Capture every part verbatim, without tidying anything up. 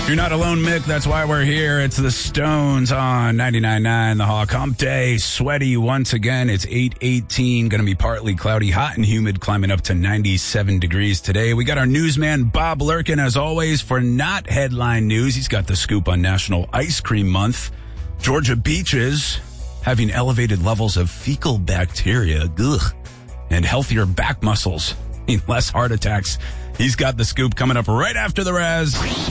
You're not alone, Mick. That's why we're here. It's the Stones on ninety-nine point nine The Hawk. Hump day, sweaty once again. It's eight eighteen, going to be partly cloudy, hot and humid, climbing up to ninety-seven degrees today. We got our newsman, Bob Lurkin, as always, for not headline news. He's got the scoop on National Ice Cream Month. Georgia beaches having elevated levels of fecal bacteria, ugh, and healthier back muscles, mean less heart attacks. He's got the scoop coming up right after the Raz.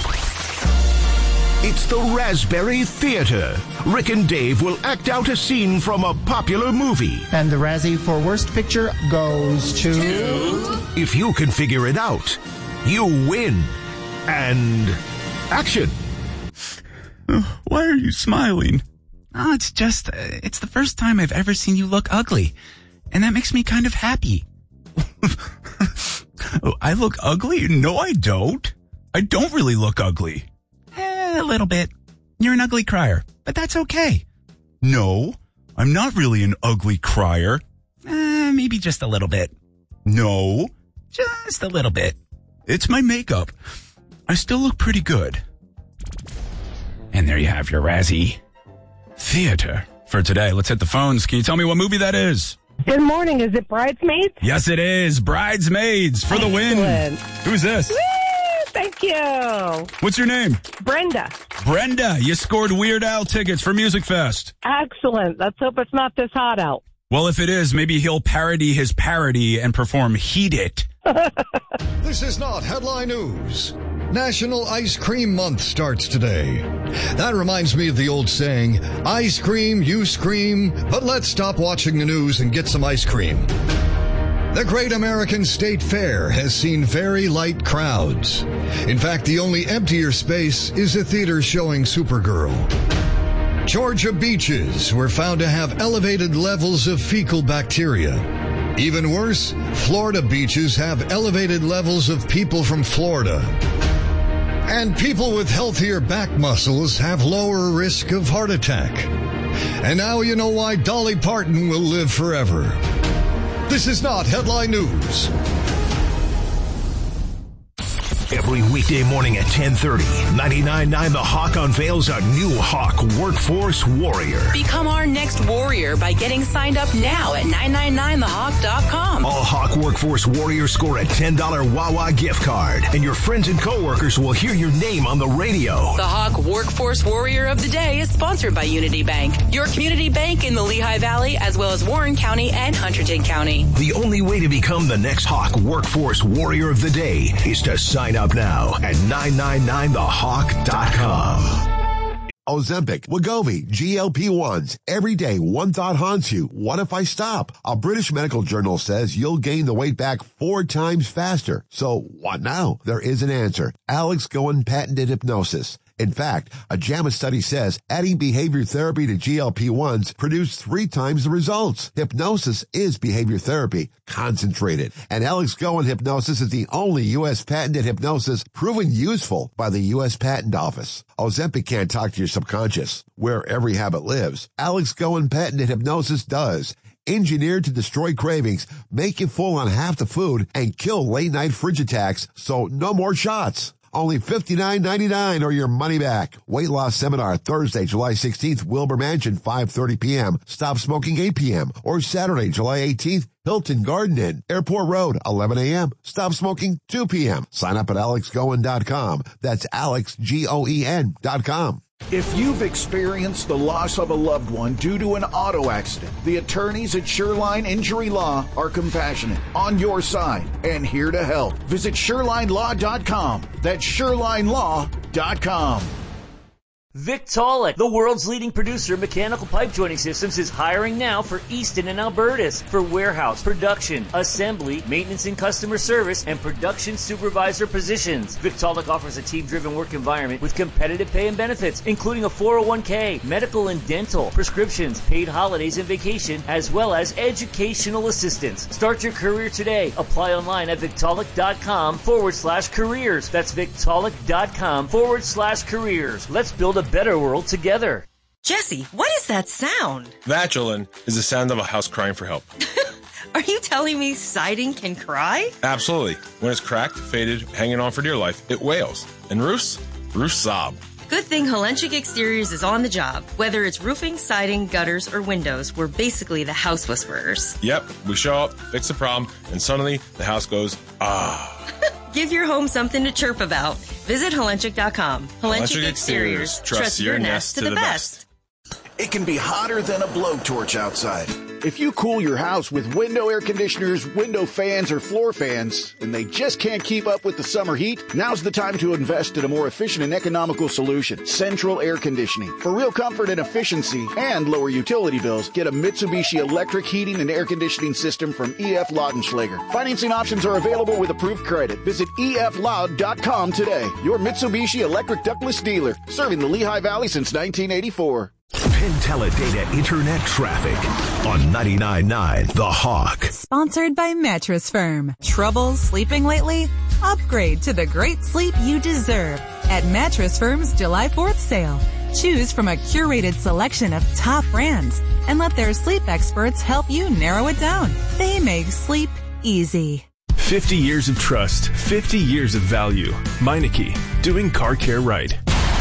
It's the Raspberry Theater. Rick and Dave will act out a scene from a popular movie. And the Razzie for Worst Picture goes to... If you can figure it out, you win. And action. Why are you smiling? Oh, it's just, uh, it's the first time I've ever seen you look ugly. And that makes me kind of happy. Oh, I look ugly? No, I don't. I don't really look ugly. Eh, a little bit. You're an ugly crier, but that's okay. No, I'm not really an ugly crier. Eh, maybe just a little bit. No, just a little bit. It's my makeup. I still look pretty good. And there you have your Razzie Theater for today. Let's hit the phones. Can you tell me what movie that is? Good morning. Is it Bridesmaids? Yes, it is. Bridesmaids for the win. Excellent. Who's this? Woo! Thank you. What's your name? Brenda. Brenda, you scored Weird Al tickets for Music Fest. Excellent. Let's hope it's not this hot out. Well, if it is, maybe he'll parody his parody and perform Heat It. This is not headline news. National Ice Cream Month starts today. That reminds me of the old saying, ice cream, you scream, but let's stop watching the news and get some ice cream. The Great American State Fair has seen very light crowds. In fact, the only emptier space is a theater showing Supergirl. Georgia beaches were found to have elevated levels of fecal bacteria. Even worse, Florida beaches have elevated levels of people from Florida. And people with healthier back muscles have lower risk of heart attack. And now you know why Dolly Parton will live forever. This is not headline news. Every weekday morning at ten thirty, ninety-nine point nine The Hawk unveils a new Hawk Workforce Warrior. Become our next warrior by getting signed up now at nine nine nine the hawk dot com. All Hawk Workforce Warriors score a ten dollars Wawa gift card, and your friends and coworkers will hear your name on the radio. The Hawk Workforce Warrior of the Day is sponsored by Unity Bank, your community bank in the Lehigh Valley, as well as Warren County and Hunterdon County. The only way to become the next Hawk Workforce Warrior of the Day is to sign up now at nine nine nine the hawk dot com. Ozempic, Wegovy, G L P ones. Every day, one thought haunts you. What if I stop? A British medical journal says you'll gain the weight back four times faster. So what now? There is an answer. Alex Goen patented hypnosis. In fact, a JAMA study says adding behavior therapy to G L P ones produced three times the results. Hypnosis is behavior therapy, concentrated. And Alex Goen hypnosis is the only U S patented hypnosis proven useful by the U S Patent Office. Ozempic can't talk to your subconscious, where every habit lives. Alex Goen patented hypnosis does. Engineered to destroy cravings, make you full on half the food, and kill late-night fridge attacks, so no more shots. Only fifty-nine ninety-nine or your money back. Weight loss seminar Thursday, July sixteenth, Wilbur Mansion, five thirty p.m. Stop smoking, eight p.m. Or Saturday, July eighteenth, Hilton Garden Inn, Airport Road, eleven a.m. Stop smoking, two p.m. Sign up at alex goen dot com. That's Alex, G O E N dot com. If you've experienced the loss of a loved one due to an auto accident, the attorneys at Shoreline Injury Law are compassionate, on your side, and here to help. Visit shoreline law dot com. That's shoreline law dot com. Victaulic, the world's leading producer of mechanical pipe joining systems, is hiring now for Easton and Albertus for warehouse, production, assembly, maintenance and customer service, and production supervisor positions. Victaulic offers a team-driven work environment with competitive pay and benefits, including a four oh one k, medical and dental, prescriptions, paid holidays and vacation, as well as educational assistance. Start your career today. Apply online at victaulic.com forward slash careers. That's victaulic.com forward slash careers. Let's build a better world together. Jesse, what is that sound? Vatulin is the sound of a house crying for help. Are you telling me siding can cry? Absolutely. When it's cracked, faded, hanging on for dear life, it wails. And roofs? Roof sob. Good thing Helenchik Exteriors is on the job. Whether it's roofing, siding, gutters, or windows, we're basically the house whisperers. Yep, we show up, fix the problem, and suddenly the house goes, ah. Give your home something to chirp about. Visit Helenchik dot com. Helenchik Exteriors. Trust your nest to the best. It can be hotter than a blowtorch outside. If you cool your house with window air conditioners, window fans, or floor fans, and they just can't keep up with the summer heat, now's the time to invest in a more efficient and economical solution, Central Air Conditioning. For real comfort and efficiency and lower utility bills, get a Mitsubishi electric heating and air conditioning system from E F Laudenschlager. Financing options are available with approved credit. Visit E F loud dot com today. Your Mitsubishi electric ductless dealer, serving the Lehigh Valley since nineteen eighty-four. Penteledata Internet Traffic on ninety-nine point nine The Hawk. Sponsored by Mattress Firm. Trouble sleeping lately? Upgrade to the great sleep you deserve at Mattress Firm's July fourth sale. Choose from a curated selection of top brands and let their sleep experts help you narrow it down. They make sleep easy. fifty years of trust, fifty years of value. Meineke, doing car care right.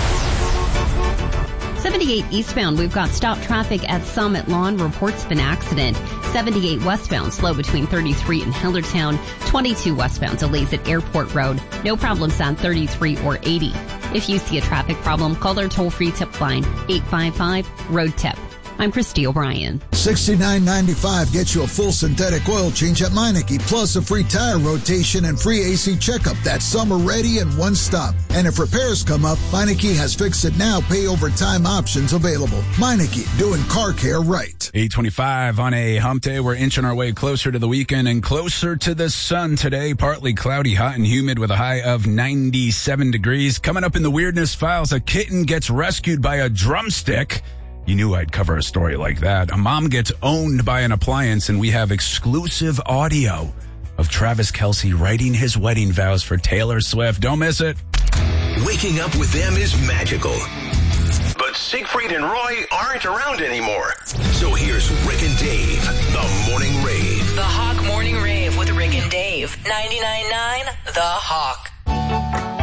seventy-eight eastbound, we've got stop traffic at Summit Lawn. Reports of an accident. seventy-eight westbound, slow between thirty-three and Hellertown. twenty-two westbound, delays at Airport Road. No problems on thirty-three or eighty. If you see a traffic problem, call our toll-free tip line, eight five five, road tip. I'm Christy O'Brien. sixty-nine ninety-five gets you a full synthetic oil change at Meineke, plus a free tire rotation and free A C checkup. That's summer ready in one stop. And if repairs come up, Meineke has Fix It Now pay over time options available. Meineke, doing car care right. eight twenty-five on a hump day. We're inching our way closer to the weekend and closer to the sun today. Partly cloudy, hot and humid with a high of ninety-seven degrees. Coming up in the Weirdness Files, a kitten gets rescued by a drumstick. You knew I'd cover a story like that. A mom gets owned by an appliance, and we have exclusive audio of Travis Kelce writing his wedding vows for Taylor Swift. Don't miss it. Waking up with them is magical. But Siegfried and Roy aren't around anymore. So here's Rick and Dave, the Morning Rave. The Hawk Morning Rave with Rick and Dave. ninety-nine point nine The Hawk.